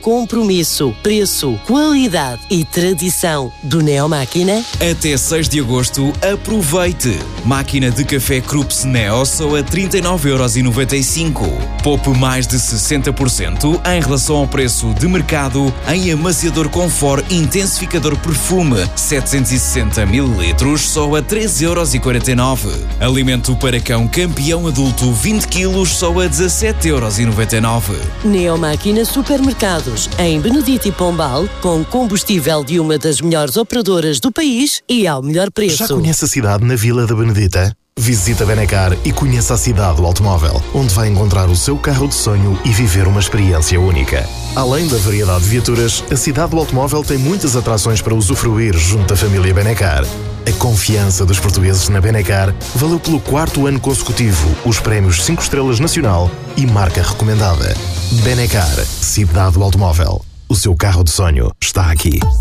compromisso, preço, qualidade e tradição do Neo Máquina? Até 6 de agosto, aproveite! Máquina de café Krups Neo só a 39,95€. Poupe mais de 60% em relação ao preço de mercado em amaciador Confort Intensificador Perfume 760 ml só a 13,49€. Alimento para cão campeão adulto 20 kg só a 17,99€. Neo Máquina Supermercados, em Benedito e Pombal, com combustível de uma das melhores operadoras do país e ao melhor preço. Já conhece a cidade na Vila da Benedita? Visita Benacar e conheça a cidade do automóvel, onde vai encontrar o seu carro de sonho e viver uma experiência única. Além da variedade de viaturas, a cidade do automóvel tem muitas atrações para usufruir junto da família Benacar. A confiança dos portugueses na Benacar valeu pelo 4º ano consecutivo os prémios 5 estrelas nacional e marca recomendada. Benacar, cidade do automóvel. O seu carro de sonho está aqui.